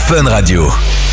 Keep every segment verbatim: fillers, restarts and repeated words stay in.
Fun Radio.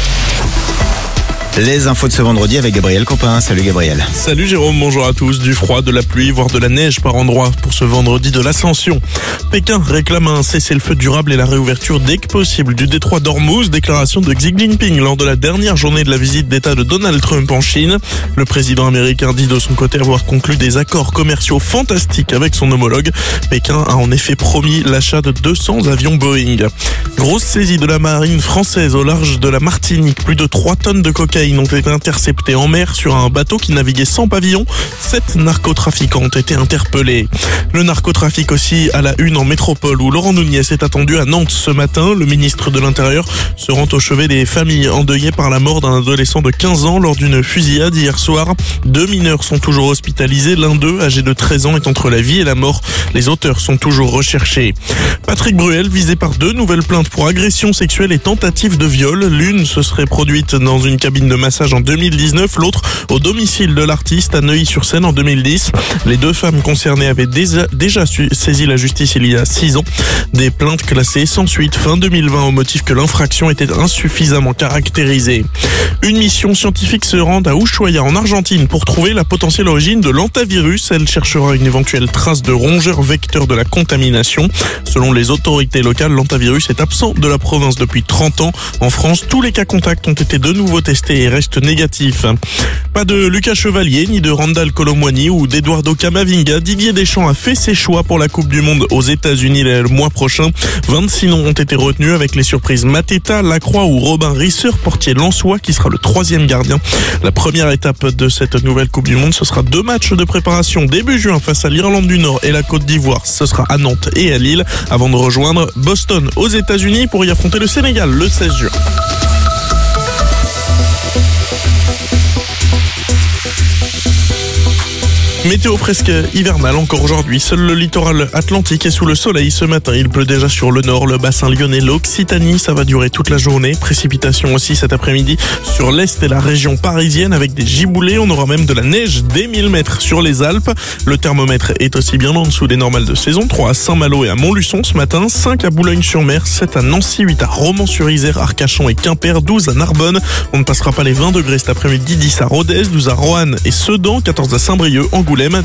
Les infos de ce vendredi avec Gabriel Copin. Salut Gabriel. Salut Jérôme, bonjour à tous. Du froid, de la pluie, voire de la neige par endroits pour ce vendredi de l'Ascension. Pékin réclame un cessez-le-feu durable et la réouverture dès que possible du détroit d'Ormuz. Déclaration de Xi Jinping lors de la dernière journée de la visite d'État de Donald Trump en Chine. Le président américain dit de son côté avoir conclu des accords commerciaux fantastiques avec son homologue. Pékin a en effet promis l'achat de deux cents avions Boeing. Grosse saisie de la marine française au large de la Martinique. Plus de trois tonnes de cocaïne ont été interceptés en mer sur un bateau qui naviguait sans pavillon. Sept narcotrafiquants ont été interpellés. Le narcotrafic aussi à la une en métropole où Laurent Nunez est attendu à Nantes ce matin. Le ministre de l'Intérieur se rend au chevet des familles endeuillées par la mort d'un adolescent de quinze ans lors d'une fusillade hier soir. Deux mineurs sont toujours hospitalisés. L'un d'eux, âgé de treize ans, est entre la vie et la mort. Les auteurs sont toujours recherchés. Patrick Bruel visé par deux nouvelles plaintes pour agression sexuelle et tentative de viol. L'une se serait produite dans une cabine de massage en deux mille dix-neuf, l'autre au domicile de l'artiste à Neuilly-sur-Seine en deux mille dix. Les deux femmes concernées avaient déjà, déjà saisi la justice il y a six ans. Des plaintes classées sans suite fin deux mille vingt au motif que l'infraction était insuffisamment caractérisée. Une mission scientifique se rend à Ushuaia en Argentine pour trouver la potentielle origine de l'hantavirus. Elle cherchera une éventuelle trace de rongeur vecteur de la contamination. Selon les autorités locales, l'hantavirus est absent de la province depuis trente ans. En France, tous les cas contacts ont été de nouveau testés et restent négatifs. Pas de Lucas Chevalier, ni de Randall Colomwani ou d'Eduardo Camavinga. Didier Deschamps a fait ses choix pour la Coupe du Monde aux États-Unis le mois prochain. vingt-six noms ont été retenus avec les surprises Mateta, Lacroix ou Robin Risser, portier lensois qui sera le troisième gardien. La première étape de cette nouvelle Coupe du Monde, ce sera deux matchs de préparation début juin face à l'Irlande du Nord et la Côte d'Ivoire. Ce sera à Nantes et à Lille avant de rejoindre Boston aux États-Unis pour y affronter le Sénégal le seize juin. Météo presque hivernale encore aujourd'hui. Seul le littoral atlantique est sous le soleil ce matin. Il pleut déjà sur le nord, le bassin lyonnais, l'Occitanie. Ça va durer toute la journée. Précipitations aussi cet après-midi sur l'est et la région parisienne avec des giboulées. On aura même de la neige dès mille mètres sur les Alpes. Le thermomètre est aussi bien en dessous des normales de saison. trois à Saint-Malo et à Montluçon ce matin. cinq à Boulogne-sur-Mer. sept à Nancy. huit à Romans-sur-Isère, Arcachon et Quimper. douze à Narbonne. On ne passera pas les vingt degrés cet après-midi. dix à Rodez. douze à Roanne et Sedan. quatorze à Saint-Brieuc, Angoulême.